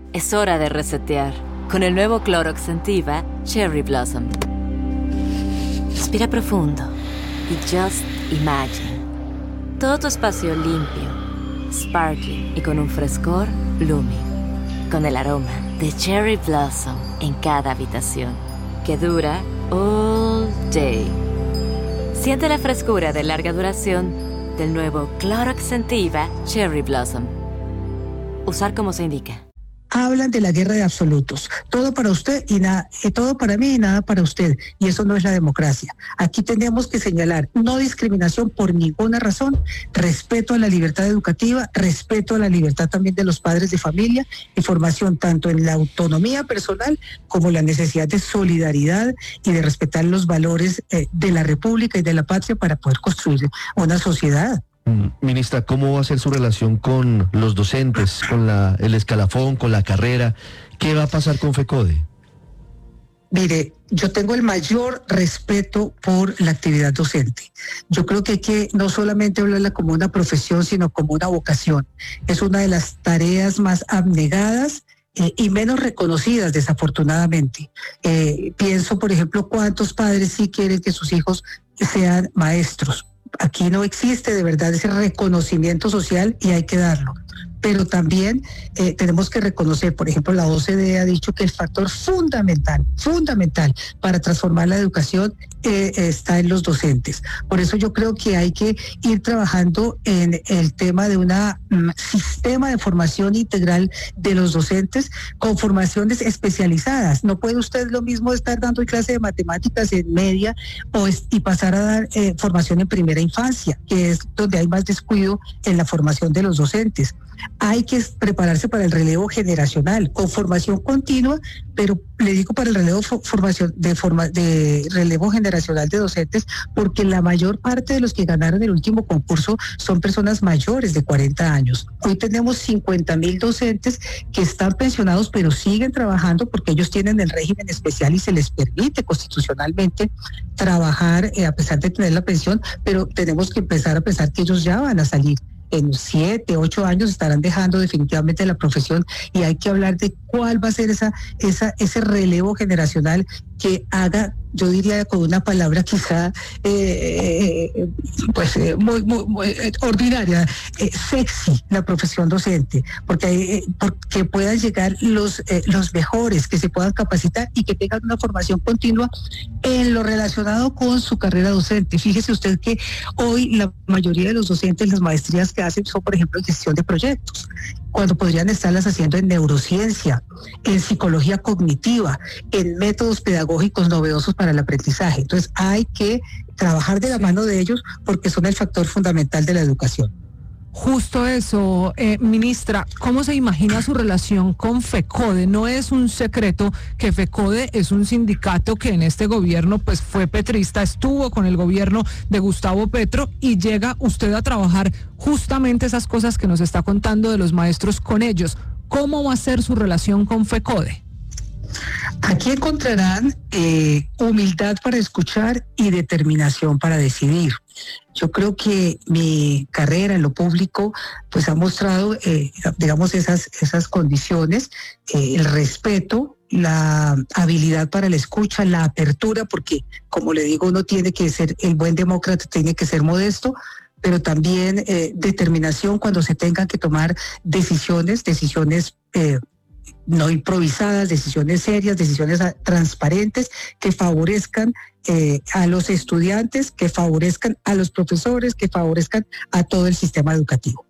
Es hora de resetear con el nuevo Clorox Scentiva Cherry Blossom. Respira profundo y just imagine. Todo tu espacio limpio, sparkling y con un frescor blooming. Con el aroma de Cherry Blossom en cada habitación, que dura all day. Siente la frescura de larga duración del nuevo Clorox Scentiva Cherry Blossom. Usar como se indica. Hablan de la guerra de absolutos, todo para usted y nada, todo para mí y nada para usted, y eso no es la democracia. Aquí tenemos que señalar no discriminación por ninguna razón, respeto a la libertad educativa, respeto a la libertad también de los padres de familia y formación tanto en la autonomía personal como la necesidad de solidaridad y de respetar los valores de la República y de la patria para poder construir una sociedad. Ministra, ¿cómo va a ser su relación con los docentes, con el escalafón, con la carrera? ¿Qué va a pasar con FECODE? Mire, yo tengo el mayor respeto por la actividad docente. Yo creo que hay que no solamente hablarla como una profesión, sino como una vocación. Es una de las tareas más abnegadas y menos reconocidas, desafortunadamente. Pienso, por ejemplo, cuántos padres sí quieren que sus hijos sean maestros. Aquí no existe de verdad ese reconocimiento social y hay que darlo. Pero también tenemos que reconocer, por ejemplo, la OCDE ha dicho que el factor fundamental para transformar la educación está en los docentes. Por eso yo creo que hay que ir trabajando en el tema de un sistema de formación integral de los docentes con formaciones especializadas. No puede usted lo mismo estar dando clase de matemáticas en media y pasar a dar formación en primera infancia, que es donde hay más descuido en la formación de los docentes. Hay que prepararse para el relevo generacional, con formación continua, pero le digo para el relevo de relevo generacional de docentes, porque la mayor parte de los que ganaron el último concurso son personas mayores de 40 años. Hoy tenemos 50,000 docentes que están pensionados, pero siguen trabajando porque ellos tienen el régimen especial y se les permite constitucionalmente trabajar a pesar de tener la pensión, pero tenemos que empezar a pensar que ellos ya van a salir. En 7, 8 años estarán dejando definitivamente la profesión y hay que hablar de cuál va a ser ese relevo generacional que haga, yo diría con una palabra quizá muy ordinaria, sexy la profesión docente, porque puedan llegar los mejores, que se puedan capacitar y que tengan una formación continua en lo relacionado con su carrera docente. Fíjese usted que hoy la mayoría de los docentes, las maestrías que hacen son, por ejemplo, en gestión de proyectos, cuando podrían estarlas haciendo en neurociencia, en psicología cognitiva, en métodos pedagógicos novedosos para el aprendizaje. Entonces hay que trabajar de la mano de ellos porque son el factor fundamental de la educación. Justo eso, ministra, ¿cómo se imagina su relación con FECODE? No es un secreto que FECODE es un sindicato que en este gobierno pues fue petrista, estuvo con el gobierno de Gustavo Petro y llega usted a trabajar justamente esas cosas que nos está contando de los maestros con ellos. ¿Cómo va a ser su relación con FECODE? Aquí encontrarán humildad para escuchar y determinación para decidir. Yo creo que mi carrera en lo público pues ha mostrado, digamos, esas condiciones, el respeto, la habilidad para la escucha, la apertura, porque como le digo, uno tiene que ser el buen demócrata, tiene que ser modesto, pero también determinación cuando se tengan que tomar decisiones no improvisadas, decisiones serias, decisiones transparentes que favorezcan a los estudiantes, que favorezcan a los profesores, que favorezcan a todo el sistema educativo.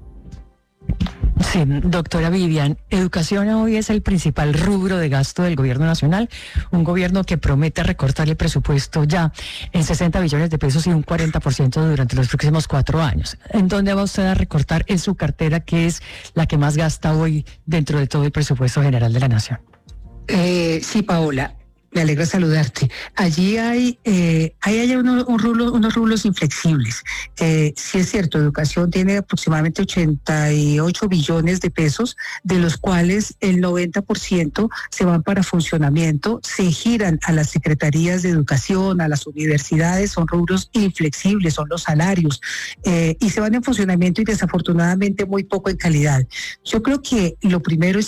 Sí, doctora Vivian, educación hoy es el principal rubro de gasto del gobierno nacional, un gobierno que promete recortar el presupuesto ya en 60 billones de pesos y un 40% durante los próximos 4 años. ¿En dónde va usted a recortar en su cartera, que es la que más gasta hoy dentro de todo el presupuesto general de la nación? Sí, Paola. Me alegra saludarte. Allí hay unos rublos inflexibles. Sí es cierto, educación tiene aproximadamente 88 billones de pesos, de los cuales el 90% se van para funcionamiento, se giran a las secretarías de educación, a las universidades, son rubros inflexibles, son los salarios, y se van en funcionamiento y desafortunadamente muy poco en calidad. Yo creo que lo primero es